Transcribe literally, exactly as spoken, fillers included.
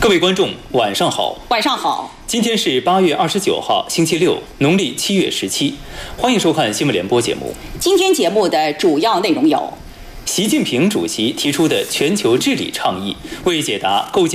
各位观众，晚上好。 晚上好。 今天是八月二十九号，星期六，农历七月十七。欢迎收看新闻联播节目。 今天节目的主要内容有： 习近平主席提出的全球治理倡议，为解答构建